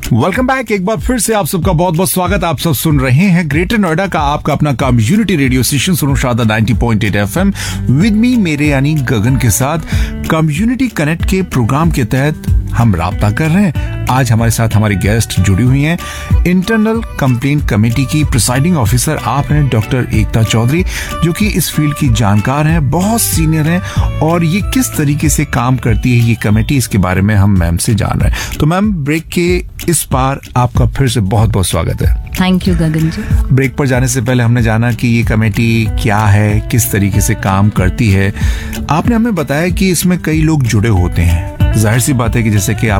Welcome back. एक बार फिर से आप सबका बहुत बहुत स्वागत। आप सब सुन रहे हैं ग्रेटर नोएडा का आपका अपना कम्युनिटी रेडियो स्टेशन सुनो शादा 90.8 FM विद मी मेरे यानी गगन के साथ कम्युनिटी कनेक्ट के प्रोग्राम के तहत हम राब्ता कर रहे हैं। आज हमारे साथ हमारी गेस्ट जुड़ी हुई हैं इंटरनल कंप्लेंट कमेटी की प्रिसाइडिंग ऑफिसर आप हैं डॉक्टर एकता चौधरी, जो कि इस फील्ड की जानकार हैं, बहुत सीनियर हैं और ये किस तरीके से काम करती है ये कमेटी, इसके बारे में हम मैम से जान रहे हैं। तो मैम, ब्रेक के इस पार आपका फिर से बहुत बहुत स्वागत है। Thank you Gagan ji. Break पर जाने से पहले हमने जाना कि ये कमेटी क्या है, किस तरीके से काम करती है। आपने हमें बताया कि इसमें कई लोग जुड़े होते हैं। जाहिर सी बात है कि जैसे कि